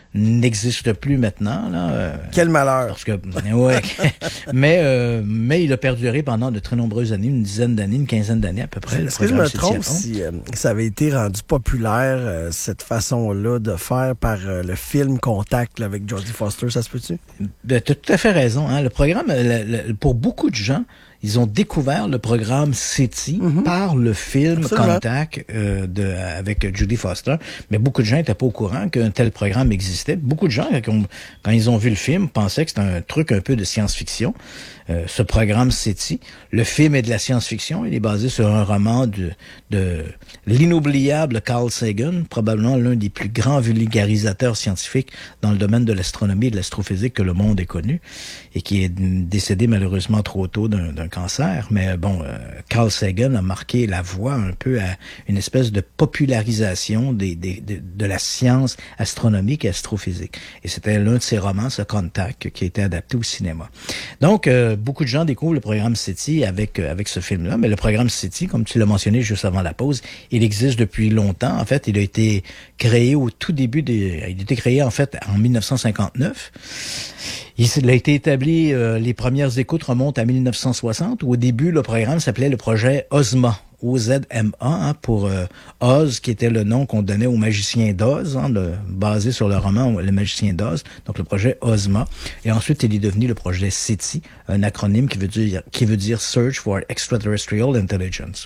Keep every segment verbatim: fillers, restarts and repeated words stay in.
n'existe plus maintenant. Là, euh, Quel malheur! Parce que, ouais, mais, euh, mais il a perduré pendant de très nombreuses années, une dizaine d'années, une quinzaine d'années à peu près. Est-ce que je me trompe si euh, ça avait été rendu populaire, euh, cette façon-là de faire par euh, le film Contact là, avec Jodie Foster, ça se peut-tu? Ben, tu as tout à fait raison. Hein. Le programme, le, le, pour beaucoup de gens, ils ont découvert le programme SETI mm-hmm. par le film Absolument. Contact euh, de, avec Jodie Foster. Mais beaucoup de gens n'étaient pas au courant qu'un tel programme existait. Beaucoup de gens, quand, quand ils ont vu le film, pensaient que c'était un truc un peu de science-fiction. Euh, ce programme SETI, le film est de la science-fiction. Il est basé sur un roman de, de l'inoubliable Carl Sagan, probablement l'un des plus grands vulgarisateurs scientifiques dans le domaine de l'astronomie et de l'astrophysique que le monde ait connu, et qui est décédé malheureusement trop tôt d'un, d'un cancer. Mais bon, euh, Carl Sagan a marqué la voie un peu à une espèce de popularisation des, des, de, de la science astronomique et astrophysique. Et c'était l'un de ses romans, ce Contact, qui a été adapté au cinéma. Donc, euh, beaucoup de gens découvrent le programme SETI avec euh, avec ce film-là, mais le programme SETI, comme tu l'as mentionné juste avant la pause, il existe depuis longtemps. En fait, il a été créé au tout début des... Il a été créé, en fait, en dix-neuf cent cinquante-neuf. Il a été établi, euh, les premières écoutes remontent à dix-neuf cent soixante. Au début, le programme s'appelait le projet OZMA. O Z M A, hein, pour euh, Oz, qui était le nom qu'on donnait au magicien d'Oz, hein, le, basé sur le roman Le magicien d'Oz, donc le projet OZMA. Et ensuite, il est devenu le projet SETI, un acronyme qui veut dire, qui veut dire Search for Extraterrestrial Intelligence.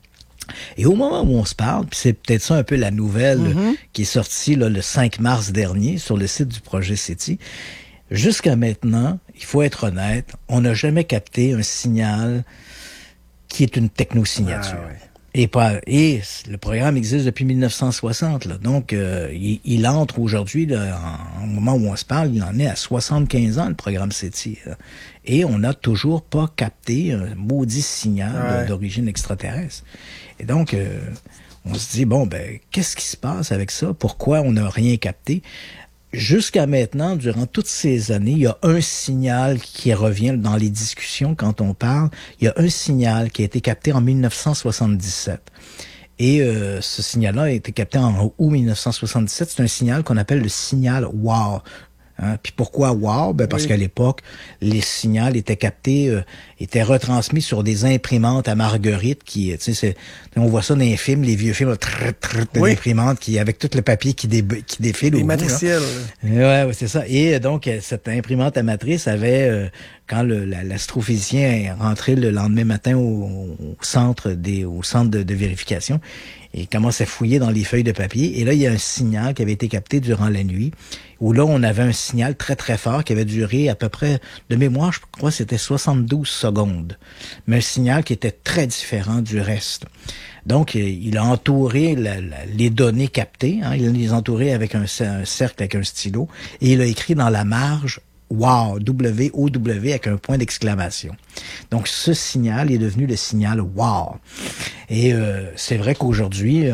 Et au moment où on se parle, puis c'est peut-être ça un peu la nouvelle mm-hmm. qui est sortie là, le cinq mars dernier sur le site du projet SETI, jusqu'à maintenant, il faut être honnête, on n'a jamais capté un signal qui est une technosignature. Ah, ouais. Et pas et le programme existe depuis dix-neuf cent soixante, là. Donc euh, il, il entre aujourd'hui, là, en, au moment où on se parle, il en est à soixante-quinze ans, le programme SETI. Là. Et on n'a toujours pas capté un maudit signal ouais. d'origine extraterrestre. Et donc, euh, on se dit, bon, ben, qu'est-ce qui se passe avec ça? Pourquoi on n'a rien capté? Jusqu'à maintenant, durant toutes ces années, il y a un signal qui revient dans les discussions quand on parle. Il y a un signal qui a été capté en dix-neuf cent soixante-dix-sept. Et euh, ce signal-là a été capté en août dix-neuf cent soixante-dix-sept. C'est un signal qu'on appelle le signal WOW. Hein? Puis pourquoi WOW? Ben parce oui. qu'à l'époque, les signaux étaient captés, euh, étaient retransmis sur des imprimantes à marguerite qui, tu sais, c'est, on voit ça dans les films, les vieux films, trrr, trrr, de oui. l'imprimante qui, avec tout le papier qui, dé, qui défile les au matriciels. bout. Ouais, ouais, c'est ça. Et donc, cette imprimante à matrice avait, euh, quand le, la, l'astrophysicien est rentré le lendemain matin au, au centre des, au centre de, de vérification, il commence à fouiller dans les feuilles de papier. Et là, il y a un signal qui avait été capté durant la nuit, où là, on avait un signal très, très fort qui avait duré à peu près, de mémoire, je crois, c'était soixante-douze secondes. Mais un signal qui était très différent du reste. Donc, il a entouré la, la, les données captées, hein, il les a entourées avec un, un cercle, avec un stylo, et il a écrit dans la marge WOW, W O W avec un point d'exclamation. Donc, ce signal est devenu le signal WOW. Et euh, c'est vrai qu'aujourd'hui, euh,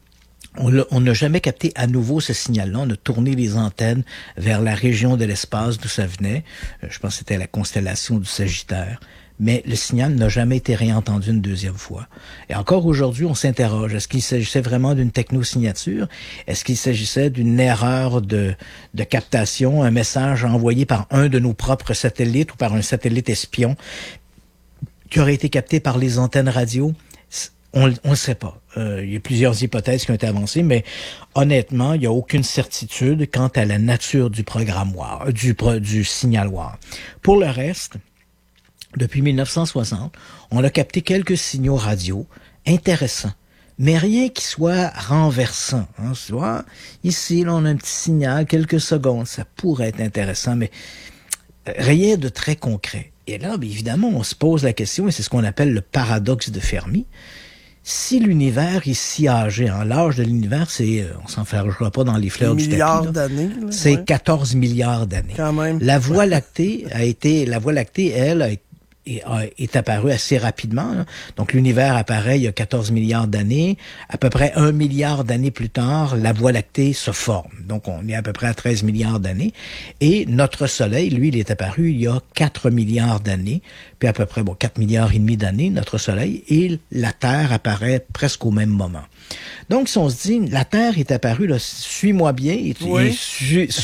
on n'a jamais capté à nouveau ce signal-là. On a tourné les antennes vers la région de l'espace d'où ça venait. Euh, je pense que c'était la constellation du Sagittaire. Mais le signal n'a jamais été réentendu une deuxième fois. Et encore aujourd'hui, on s'interroge. Est-ce qu'il s'agissait vraiment d'une technosignature? Est-ce qu'il s'agissait d'une erreur de, de captation, un message envoyé par un de nos propres satellites ou par un satellite espion qui aurait été capté par les antennes radio? On ne le sait pas. Euh, il y a plusieurs hypothèses qui ont été avancées, mais honnêtement, il n'y a aucune certitude quant à la nature du programme WOW, du, du signal WOW. Pour le reste, depuis dix-neuf cent soixante, on a capté quelques signaux radio intéressants, mais rien qui soit renversant. Hein. Soit ici, là, on a un petit signal, quelques secondes, ça pourrait être intéressant, mais rien de très concret. Et là, bien évidemment, on se pose la question, et c'est ce qu'on appelle le paradoxe de Fermi. Si l'univers est si âgé, hein, l'âge de l'univers, c'est, on s'en fera pas dans les fleurs du tapis. Milliards d'années. Là, c'est ouais. quatorze milliards d'années. Quand même. La Voie lactée a été, la Voie lactée, elle, a été Est, est apparu assez rapidement. Là. Donc, l'univers apparaît il y a quatorze milliards d'années. À peu près un milliard d'années plus tard, la Voie lactée se forme. Donc, on est à peu près à treize milliards d'années. Et notre Soleil, lui, il est apparu il y a quatre milliards d'années. Puis à peu près, bon, quatre milliards et demi d'années, notre Soleil. Et la Terre apparaît presque au même moment. Donc, si on se dit, la Terre est apparue, là, suis-moi bien, et, oui. et su,